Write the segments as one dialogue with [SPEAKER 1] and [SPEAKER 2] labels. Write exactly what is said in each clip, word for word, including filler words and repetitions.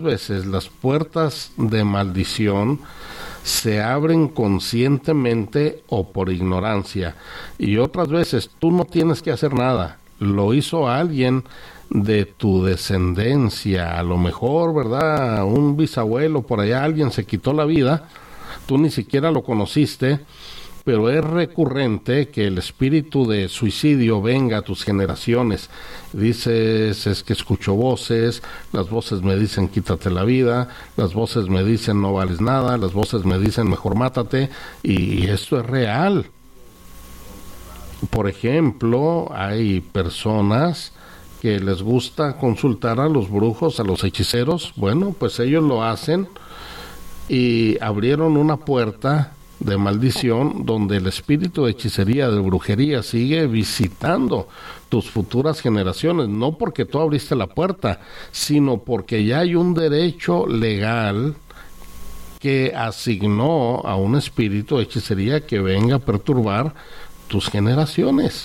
[SPEAKER 1] veces las puertas de maldición se abren conscientemente o por ignorancia, y otras veces tú no tienes que hacer nada, lo hizo alguien de tu descendencia, a lo mejor, ¿verdad? Un bisabuelo por allá, alguien se quitó la vida, tú ni siquiera lo conociste, pero es recurrente que el espíritu de suicidio venga a tus generaciones. Dices, es que escucho voces, las voces me dicen quítate la vida, las voces me dicen no vales nada, las voces me dicen mejor mátate, y esto es real. Por ejemplo, hay personas que les gusta consultar a los brujos, a los hechiceros. Bueno, pues ellos lo hacen y abrieron una puerta de maldición donde el espíritu de hechicería, de brujería sigue visitando tus futuras generaciones, no porque tú abriste la puerta, sino porque ya hay un derecho legal que asignó a un espíritu de hechicería que venga a perturbar tus generaciones.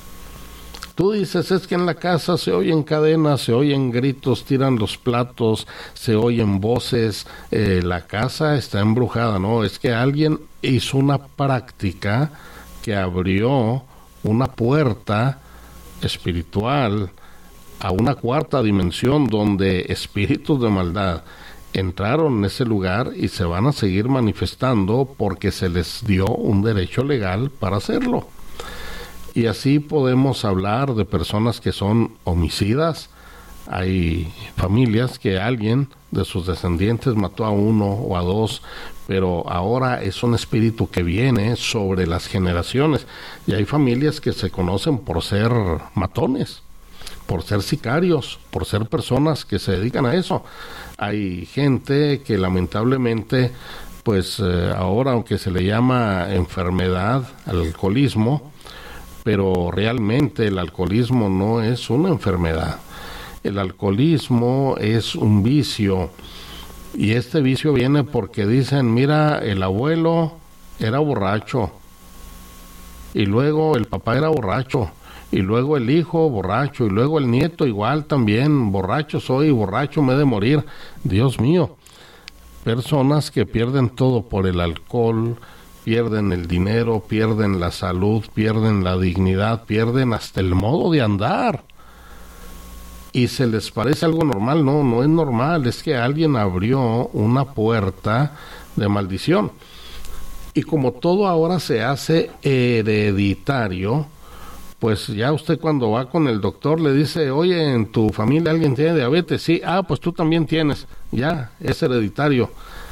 [SPEAKER 1] Tú dices, es que en la casa se oyen cadenas, se oyen gritos, tiran los platos, se oyen voces, eh, la casa está embrujada. No, es que alguien hizo una práctica que abrió una puerta espiritual a una cuarta dimensión donde espíritus de maldad entraron en ese lugar y se van a seguir manifestando porque se les dio un derecho legal para hacerlo. Y así podemos hablar de personas que son homicidas. Hay familias que alguien de sus descendientes mató a uno o a dos, pero ahora es un espíritu que viene sobre las generaciones. Y hay familias que se conocen por ser matones, por ser sicarios, por ser personas que se dedican a eso. Hay gente que lamentablemente, pues eh, ahora, aunque se le llama enfermedad al alcoholismo, pero realmente el alcoholismo no es una enfermedad. El alcoholismo es un vicio, y este vicio viene porque dicen, mira, el abuelo era borracho, y luego el papá era borracho, y luego el hijo borracho, y luego el nieto igual también, borracho soy, borracho me he de morir. Dios mío, personas que pierden todo por el alcohol, pierden el dinero, pierden la salud, pierden la dignidad, pierden hasta el modo de andar. Y se les parece algo normal. No, no es normal, es que alguien abrió una puerta de maldición. Y como todo ahora se hace hereditario, pues ya usted cuando va con el doctor le dice, oye, en tu familia alguien tiene diabetes, sí, ah, pues tú también tienes, ya, es hereditario.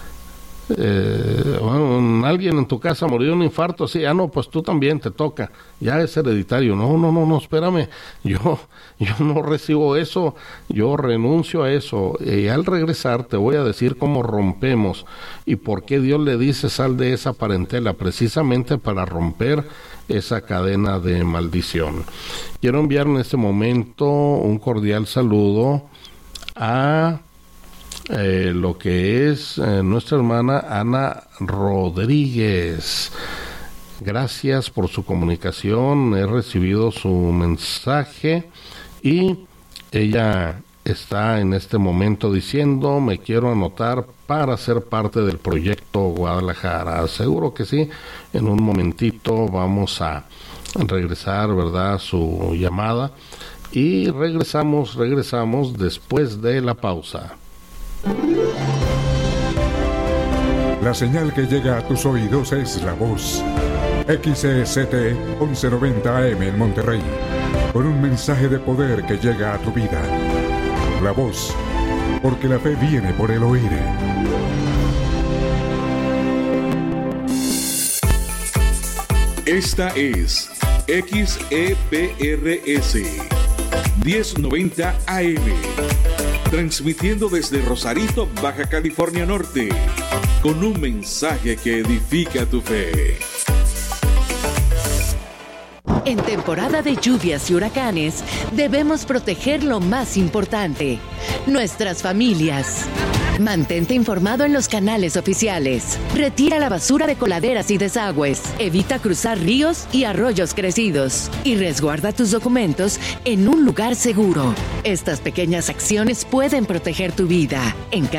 [SPEAKER 1] Eh, bueno, alguien en tu casa murió de un infarto, sí, ah, no, pues tú también te toca, ya es hereditario. No, no, no, no, espérame, yo, yo no recibo eso, yo renuncio a eso. Y al regresar te voy a decir cómo rompemos y por qué Dios le dice sal de esa parentela, precisamente para romper esa cadena de maldición. Quiero enviar en este momento un cordial saludo a Eh, lo que es eh, nuestra hermana Ana Rodríguez. Gracias por su comunicación, he recibido su mensaje y ella está en este momento diciendo, me quiero anotar para ser parte del proyecto Guadalajara. Seguro que sí, en un momentito vamos a regresar, ¿verdad?, su llamada, y regresamos, regresamos después de la pausa.
[SPEAKER 2] La señal que llega a tus oídos es La Voz, X E C T once noventa A M en Monterrey, con un mensaje de poder que llega a tu vida. La Voz, porque la fe viene por el oír.
[SPEAKER 3] Esta es X E P R S diez noventa A M, transmitiendo desde Rosarito, Baja California Norte, con un mensaje que edifica tu fe.
[SPEAKER 4] En temporada de lluvias y huracanes, debemos proteger lo más importante, nuestras familias. Mantente informado en los canales oficiales. Retira la basura de coladeras y desagües. Evita cruzar ríos y arroyos crecidos. Y resguarda tus documentos en un lugar seguro. Estas pequeñas acciones pueden proteger tu vida. En